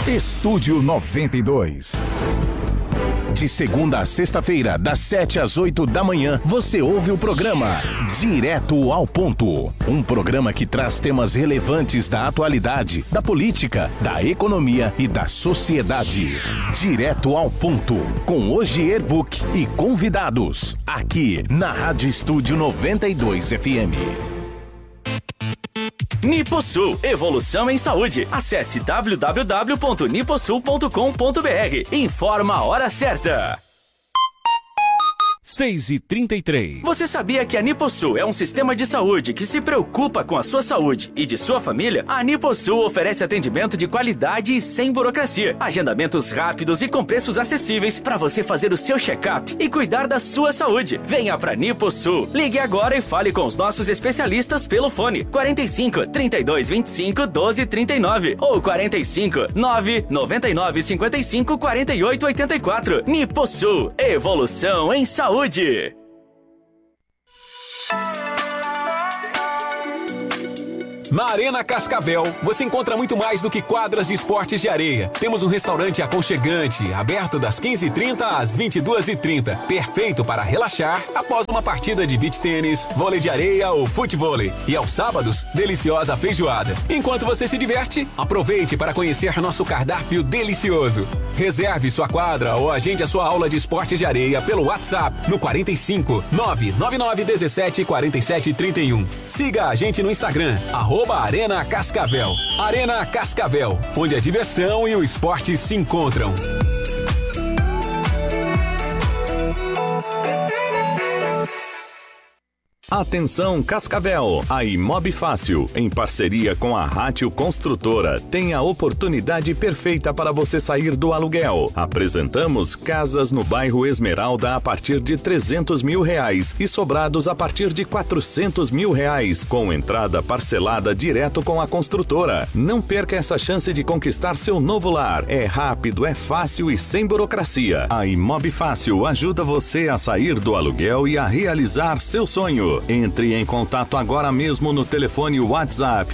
Estúdio 92. De segunda a sexta-feira, das 7 às 8 da manhã, você ouve o programa Direto ao Ponto. Um programa que traz temas relevantes da atualidade, da política, da economia e da sociedade. Direto ao Ponto, com Ogier Book e convidados, aqui na Rádio Estúdio 92 FM. Niposul, evolução em saúde. Acesse www.niposul.com.br. Informa a hora certa. 6h33. Você sabia que a Niposul é um sistema de saúde que se preocupa com a sua saúde e de sua família? A Niposul oferece atendimento de qualidade e sem burocracia. Agendamentos rápidos e com preços acessíveis para você fazer o seu check-up e cuidar da sua saúde. Venha para Niposul. Ligue agora e fale com os nossos especialistas pelo fone 45 32 25 12 39 ou 45 9 99 55 48 84. Niposul, evolução em saúde. Na Arena Cascavel, você encontra muito mais do que quadras de esportes de areia. Temos um restaurante aconchegante, aberto das 15h30 às 22h30. Perfeito para relaxar após uma partida de beach tênis, vôlei de areia ou futevôlei. E aos sábados, deliciosa feijoada. Enquanto você se diverte, aproveite para conhecer nosso cardápio delicioso. Reserve sua quadra ou agende a sua aula de esportes de areia pelo WhatsApp no 45 999 17 47 31. Siga a gente no Instagram, @Arena Cascavel. Arena Cascavel, onde a diversão e o esporte se encontram. Atenção Cascavel, a Imob Fácil, em parceria com a Rátio Construtora, tem a oportunidade perfeita para você sair do aluguel. Apresentamos casas no bairro Esmeralda a partir de R$300 mil e sobrados a partir de R$400 mil, com entrada parcelada direto com a construtora. Não perca essa chance de conquistar seu novo lar. É rápido, é fácil e sem burocracia. A Imob Fácil ajuda você a sair do aluguel e a realizar seu sonho. Entre em contato agora mesmo no telefone WhatsApp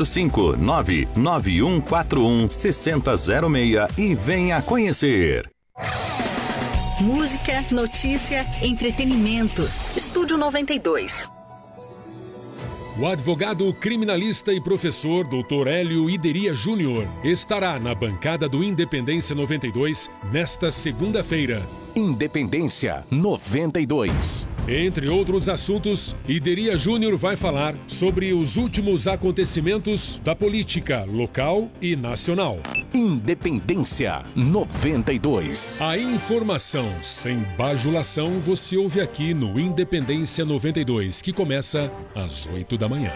459-9141-6006 e venha conhecer. Música, notícia, entretenimento. Estúdio 92. O advogado criminalista e professor Dr. Hélio Ideria Júnior estará na bancada do Independência 92 nesta segunda-feira. Independência 92. Entre outros assuntos, Ideria Júnior vai falar sobre os últimos acontecimentos da política local e nacional. Independência 92. A informação sem bajulação você ouve aqui no Independência 92, que começa às 8 da manhã.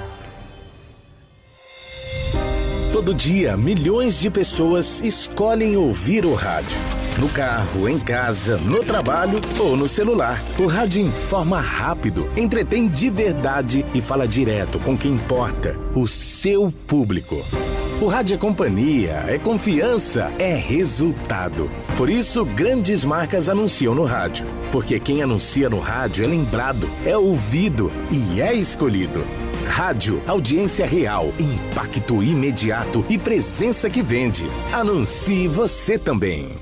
Todo dia, milhões de pessoas escolhem ouvir o rádio. No carro, em casa, no trabalho ou no celular. O rádio informa rápido, entretém de verdade e fala direto com quem importa, o seu público. O rádio é companhia, é confiança, é resultado. Por isso, grandes marcas anunciam no rádio. Porque quem anuncia no rádio é lembrado, é ouvido e é escolhido. Rádio, audiência real, impacto imediato e presença que vende. Anuncie você também.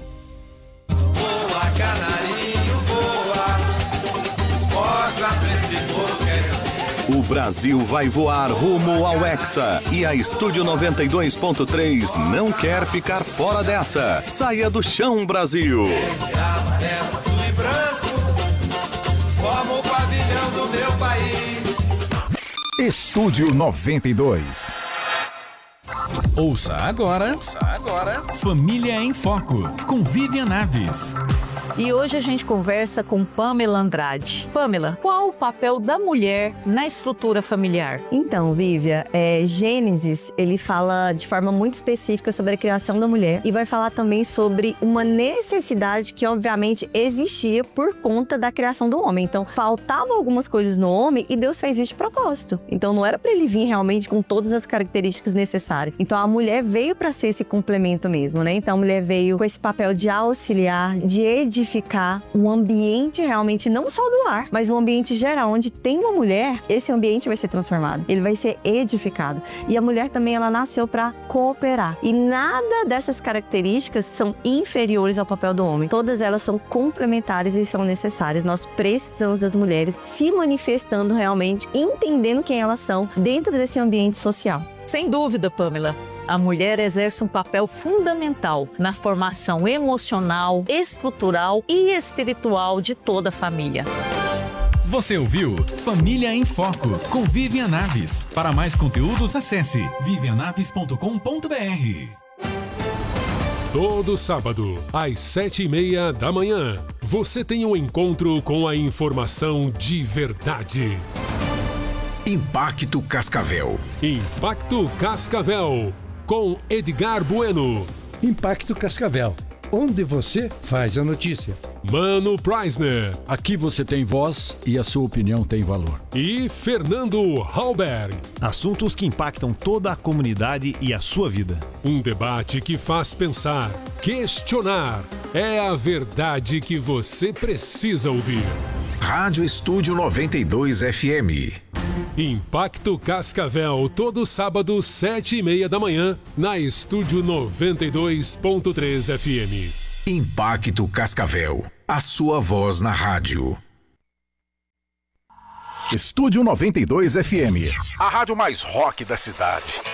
O Brasil vai voar rumo ao Hexa e a Estúdio 92.3 não quer ficar fora dessa. Saia do chão, Brasil! Amarelo, azul e branco forma o pavilhão do meu país. Estúdio 92. Ouça agora. Família em Foco, com Vivian Naves. E hoje a gente conversa com Pamela Andrade. Pamela, qual o papel da mulher na estrutura familiar? Então, Vívia, Gênesis, ele fala de forma muito específica sobre a criação da mulher e vai falar também sobre uma necessidade que, obviamente, existia por conta da criação do homem. Então, faltavam algumas coisas no homem e Deus fez isso de propósito. Então, não era para ele vir realmente com todas as características necessárias. Então, a mulher veio para ser esse complemento mesmo, né? Então, a mulher veio com esse papel de auxiliar, de edificar, edificar um ambiente realmente não só do lar, mas um ambiente geral, onde tem uma mulher, esse ambiente vai ser transformado, ele vai ser edificado. E a mulher também, ela nasceu para cooperar. E nada dessas características são inferiores ao papel do homem. Todas elas são complementares e são necessárias. Nós precisamos das mulheres se manifestando realmente, entendendo quem elas são dentro desse ambiente social. Sem dúvida, Pamela. A mulher exerce um papel fundamental na formação emocional, estrutural e espiritual de toda a família. Você ouviu Família em Foco, com Vivian Naves. Para mais conteúdos, acesse vivianaves.com.br. Todo sábado, às 7h30 da manhã, você tem um encontro com a informação de verdade. Impacto Cascavel. Impacto Cascavel, com Edgar Bueno. Impacto Cascavel, onde você faz a notícia. Mano Preisner. Aqui você tem voz e a sua opinião tem valor. E Fernando Halberg. Assuntos que impactam toda a comunidade e a sua vida. Um debate que faz pensar, questionar. É a verdade que você precisa ouvir. Rádio Estúdio 92 FM. Impacto Cascavel, todo sábado, 7h30 da manhã, na Estúdio 92.3 FM. Impacto Cascavel, a sua voz na rádio. Estúdio 92 FM, a rádio mais rock da cidade.